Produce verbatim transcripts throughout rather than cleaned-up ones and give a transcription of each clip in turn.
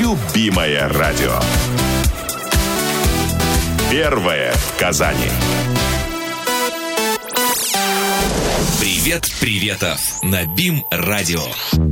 любимое радио. Первое в Казани. Привет, приветов на БИМ-радио.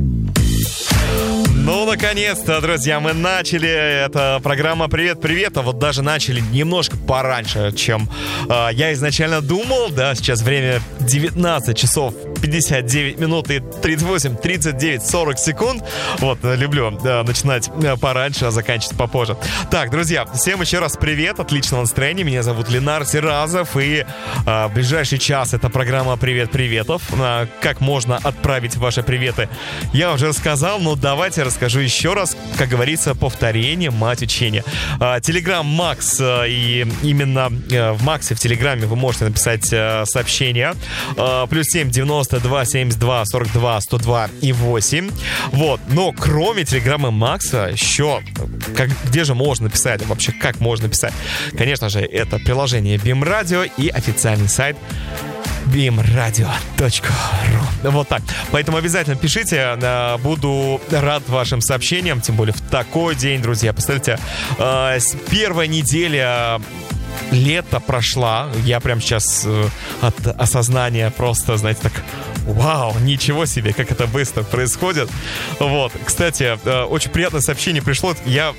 Ну, наконец-то, друзья, мы начали. Это программа «Привет, привет». А вот даже начали немножко пораньше, чем э, я изначально думал. Да, сейчас время девятнадцать часов пятьдесят девять минут и тридцать восемь, тридцать девять, сорок секунд. Вот, люблю да, начинать пораньше, а заканчивать попозже. Так, друзья, всем еще раз привет, отличного настроения. Меня зовут Ленар Сиразов. И э, в ближайший час это программа «Привет, приветов». Э, как можно отправить ваши приветы, я уже рассказал, но давайте расскажу еще раз. Как говорится, повторение мать учения. Телеграм Макс, и именно в Максе, в Телеграме вы можете написать сообщение. Плюс семь девяносто два семьдесят два сорок два сто два и восемь. Вот. Но кроме Телеграма Макса еще как, где же можно написать? Вообще, как можно написать? Конечно же, это приложение БИМ-радио и официальный сайт бим радио точка ру. Вот так. Поэтому обязательно пишите. Буду рад вашим сообщениям. Тем более в такой день, друзья. Представляете, первая неделя лета прошла. Я прям сейчас от осознания просто, знаете, так... Вау, ничего себе, как это быстро происходит. Вот, кстати, очень приятное сообщение пришло. Я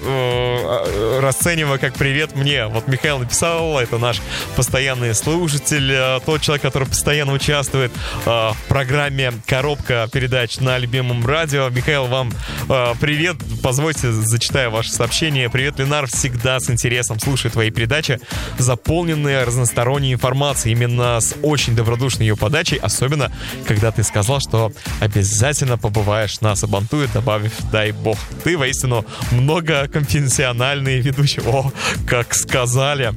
э, расцениваю как привет мне. Вот Михаил написал, это наш постоянный слушатель, тот человек, который постоянно участвует э, в программе «Коробка передач» на любимом радио. Михаил, вам э, привет. Позвольте, зачитаю ваше сообщение. Привет, Ленар, всегда с интересом слушаю твои передачи, заполненные разносторонней информацией, именно с очень добродушной ее подачей, особенно когда ты сказал, что обязательно побываешь на Сабантуе, добавив «дай бог». Ты воистину многоконфессиональный ведущий. О, как сказали.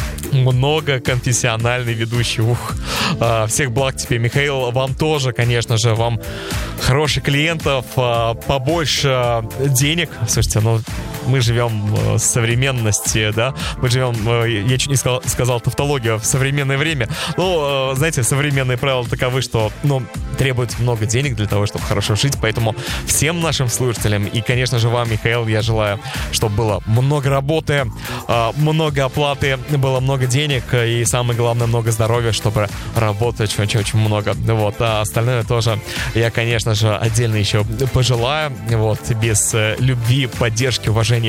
Многоконфессиональный ведущий. Ух. А, всех благ тебе, Михаил. Вам тоже, конечно же, вам хороших клиентов, а, побольше денег. Слушайте, ну мы живем в современности, да, мы живем, я чуть не сказал, сказал тавтологию, в современное время. Ну, знаете, современные правила таковы, что, ну, требует много денег для того, чтобы хорошо жить, поэтому всем нашим слушателям и, конечно же, вам, Михаил, я желаю, чтобы было много работы, много оплаты, было много денег и, самое главное, много здоровья, чтобы работать очень-очень много. Вот, а остальное тоже я, конечно же, отдельно еще пожелаю. Вот, без любви, поддержки, уважения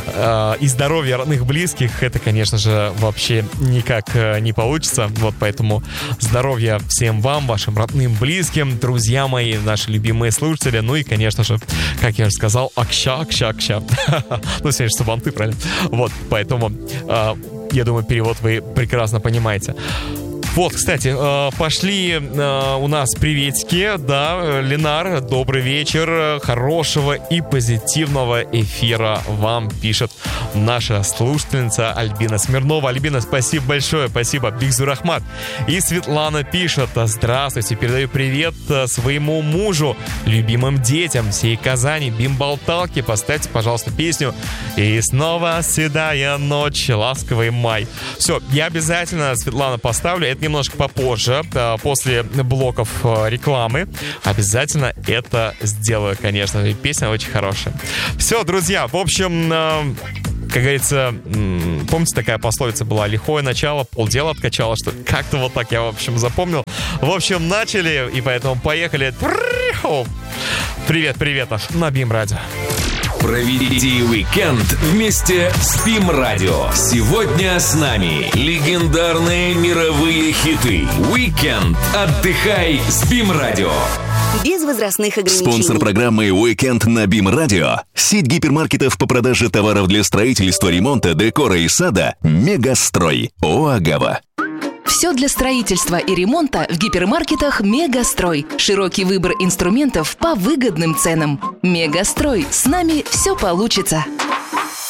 и здоровья родных, близких, это, конечно же, вообще никак не получится. Вот, поэтому здоровья всем вам, вашим родным, близким, друзья мои, наши любимые слушатели. Ну и, конечно же, как я уже сказал, акща, акща, акща. Ну, сегодня же Сабанты, правильно? Вот, поэтому, я думаю, перевод вы прекрасно понимаете. Вот, кстати, пошли у нас приветики, да, Ленар, добрый вечер, хорошего и позитивного эфира вам пишет наша слушательница Альбина Смирнова. Альбина, спасибо большое, спасибо, Бигзур Ахмат. И Светлана пишет: здравствуйте, передаю привет своему мужу, любимым детям всей Казани, бимбалталки, поставьте, пожалуйста, песню «И снова седая ночь, ласковый май». Все, я обязательно, Светлана, поставлю, это немножко попозже, после блоков рекламы. Обязательно это сделаю, конечно. Песня очень хорошая. Все, друзья, в общем, как говорится, помните, такая пословица была: лихое начало, полдела откачало, что как-то вот так я, в общем, запомнил. В общем, начали, и поэтому поехали. Привет, привет, на БИМ-радио. Проведи уикенд вместе с БИМ-радио. Сегодня с нами легендарные мировые хиты. Уикенд. Отдыхай с БИМ-радио. Без возрастных ограничений. Спонсор программы «Уикенд» на БИМ-радио. Сеть гипермаркетов по продаже товаров для строительства, ремонта, декора и сада «Мегастрой». ООО «Агава». Все для строительства и ремонта в гипермаркетах «Мегастрой». Широкий выбор инструментов по выгодным ценам. «Мегастрой». С нами все получится.